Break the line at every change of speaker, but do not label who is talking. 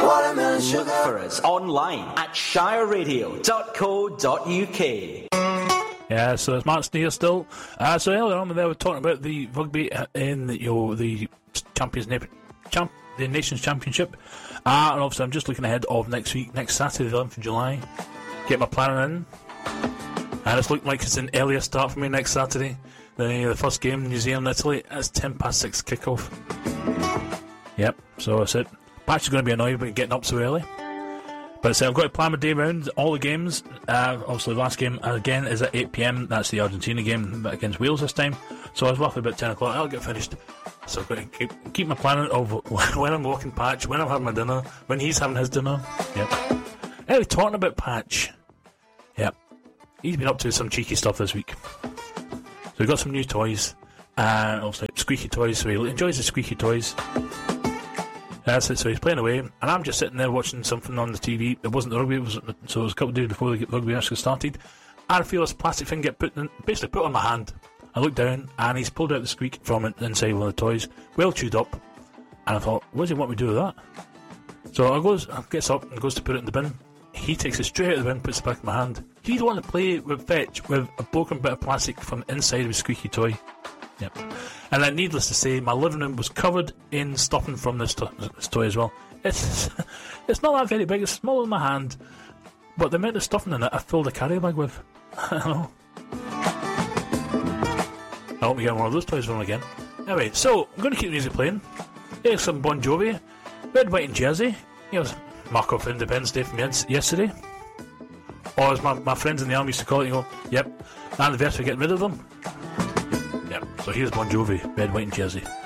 Watermelon sugar.
Look for us online at shireradio.co.uk.
Yeah, so it's Mark Sneer still. So earlier on, they were talking about the rugby in the Nations Championship, and obviously I'm just looking ahead of next week, next Saturday, the 11th of July. Get my planning in, and it's looking like it's an earlier start for me next Saturday. The first game, New Zealand, Italy, that's 6:10 kickoff. Yep, so that's it. Patch is going to be annoyed about getting up so early. But I've got to plan my day around all the games. Obviously, the last game, again, is at 8 p.m. That's the Argentina game against Wales this time. So I was roughly about 10 o'clock. I'll get finished. So I've got to keep my planning of when I'm walking Patch, when I'm having my dinner, when he's having his dinner. Yep. Anyway, talking about Patch. Yep. He's been up to some cheeky stuff this week. So we've got some new toys. Obviously, squeaky toys. So he enjoys the squeaky toys. That's it, so he's playing away, and I'm just sitting there watching something on the TV. It wasn't the rugby, so it was a couple of days before the rugby actually started. And I feel this plastic thing get put on my hand. I look down, and he's pulled out the squeak from it inside one of the toys, well chewed up. And I thought, what does he want me to do with that? So I gets up and goes to put it in the bin. He takes it straight out of the bin, puts it back in my hand. He don't want to play with fetch with a broken bit of plastic from the inside of a squeaky toy. Yep. And then, needless to say, my living room was covered in stuffing from this toy as well. It's not that very big, it's smaller than my hand, but the amount of stuffing in it, I filled a carry bag with. I know. I hope we get one of those toys from again. Anyway, so, I'm going to keep the music playing. Here's some Bon Jovi, Red, White and Jersey. Here's Mark off Independence Day from yesterday. Or as my friends in the army used to call it, yep, anniversary getting rid of them. So here's Bon Jovi, Red, White and Jersey.